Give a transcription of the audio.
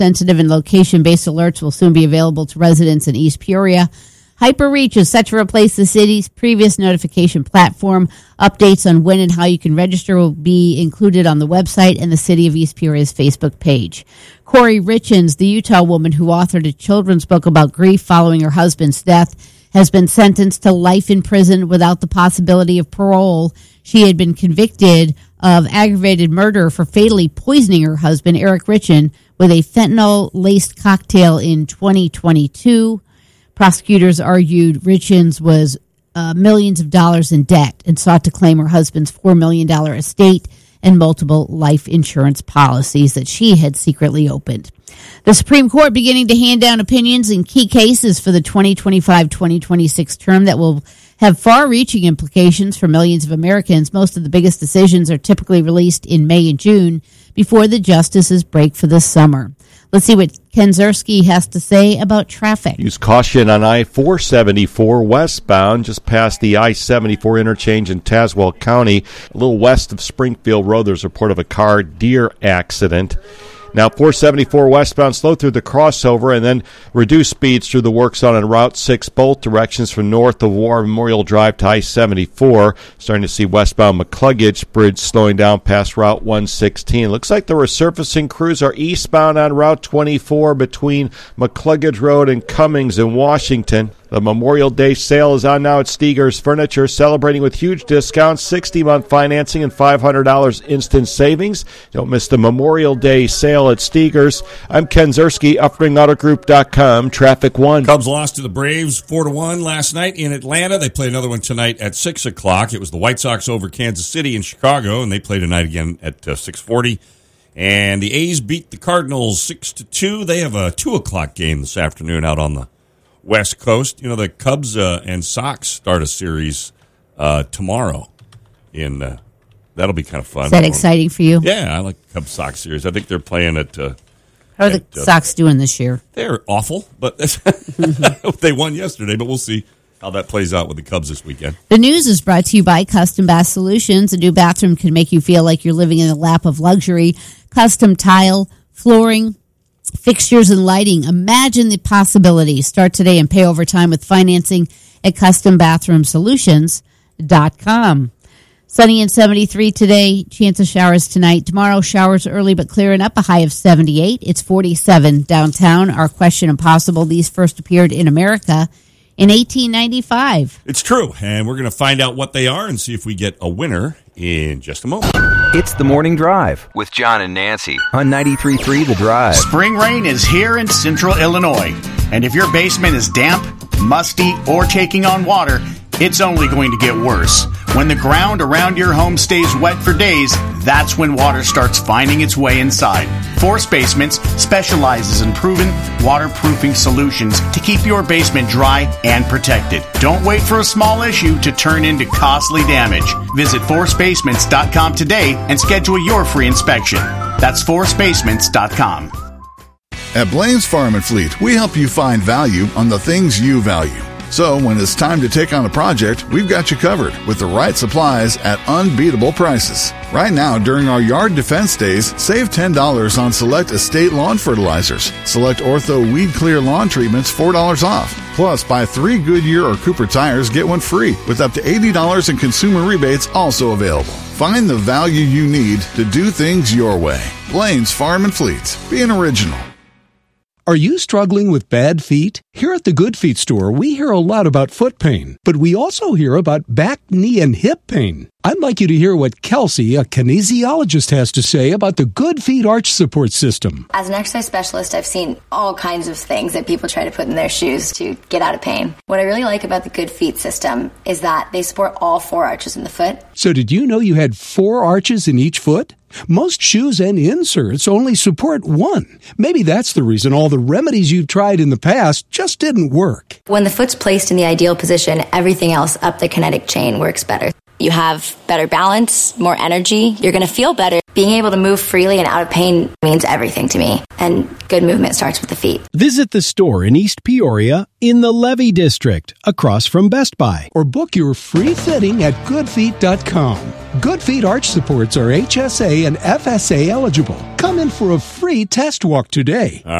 sensitive and location-based alerts will soon be available to residents in East Peoria. HyperReach is set to replace the city's previous notification platform. Updates on when and how you can register will be included on the website and the City of East Peoria's Facebook page. Corey Richens, the Utah woman who authored a children's book about grief following her husband's death, has been sentenced to life in prison without the possibility of parole. She had been convicted of aggravated murder for fatally poisoning her husband, Eric Richens, with a fentanyl-laced cocktail in 2022. Prosecutors argued Richens was millions of dollars in debt and sought to claim her husband's $4 million estate and multiple life insurance policies that she had secretly opened. The Supreme Court beginning to hand down opinions in key cases for the 2025-2026 term that will have far-reaching implications for millions of Americans. Most of the biggest decisions are typically released in May and June before the justices break for the summer. Let's see what Ken Zerski has to say about traffic. Use caution on I-474 westbound, just past the I-74 interchange in Tazewell County. A little west of Springfield Road, there's a report of a car deer accident. Now, 474 westbound, slow through the crossover, and then reduce speeds through the work zone on Route 6, both directions from north of War Memorial Drive to I-74. Starting to see westbound McCluggage Bridge slowing down past Route 116. Looks like the resurfacing crews are eastbound on Route 24 between McCluggage Road and Cummings in Washington. The Memorial Day sale is on now at Steger's Furniture, celebrating with huge discounts, 60-month financing and $500 instant savings. Don't miss the Memorial Day sale at Steger's. I'm Ken Zerski, UpringAutoGroup.com, Traffic 1. Cubs lost to the Braves 4-1 last night in Atlanta. They play another one tonight at 6 o'clock. It was the White Sox over Kansas City in Chicago, and they play tonight again at 6:40. And the A's beat the Cardinals 6-2. They have a 2 o'clock game this afternoon out on the West Coast. You know, the Cubs and Sox start a series tomorrow. That'll be kind of fun. Is that exciting for you? Yeah, I like the Cubs-Sox series. I think they're playing at... How are the Sox doing this year? They're awful, but they won yesterday, but we'll see how that plays out with the Cubs this weekend. The news is brought to you by Custom Bath Solutions. A new bathroom can make you feel like you're living in a lap of luxury. Custom tile, flooring, fixtures, and lighting. Imagine the possibilities. Start today and pay over time with financing at CustomBathroomSolutions.com. Sunny and 73 today. Chance of showers tonight. Tomorrow, showers early but clearing up. A high of 78. It's 47 downtown. Our question impossible. These first appeared in America in 1895. It's true, and we're going to find out what they are and see if we get a winner in just a moment. It's the Morning Drive with John and Nancy on 93.3 The Drive. Spring rain is here in central Illinois, and if your basement is damp, musty, or taking on water, it's only going to get worse. When the ground around your home stays wet for days, that's when water starts finding its way inside. Force Basements specializes in proven waterproofing solutions to keep your basement dry and protected. Don't wait for a small issue to turn into costly damage. Visit ForceBasements.com today and schedule your free inspection. That's ForceBasements.com. At Blaine's Farm and Fleet, we help you find value on the things you value. So when it's time to take on a project, we've got you covered with the right supplies at unbeatable prices. Right now, during our Yard Defense Days, save $10 on select estate lawn fertilizers. Select Ortho Weed Clear lawn treatments, $4 off. Plus, buy 3 Goodyear or Cooper tires, get one free, with up to $80 in consumer rebates also available. Find the value you need to do things your way. Blaine's Farm and Fleet. Be an original. Are you struggling with bad feet? Here at the Good Feet store, we hear a lot about foot pain, but we also hear about back, knee, and hip pain. I'd like you to hear what Kelsey, a kinesiologist, has to say about the Good Feet arch support system. As an exercise specialist, I've seen all kinds of things that people try to put in their shoes to get out of pain. What I really like about the Good Feet system is that they support all 4 arches in the foot. So did you know you had 4 arches in each foot? Most shoes and inserts only support 1. Maybe that's the reason all the remedies you've tried in the past just didn't work. When the foot's placed in the ideal position, everything else up the kinetic chain works better. You have better balance, more energy. You're going to feel better. Being able to move freely and out of pain means everything to me. And good movement starts with the feet. Visit the store in East Peoria in the Levy District, across from Best Buy. Or book your free fitting at goodfeet.com. Good Feet arch supports are HSA and FSA eligible. Come in for a free test walk today.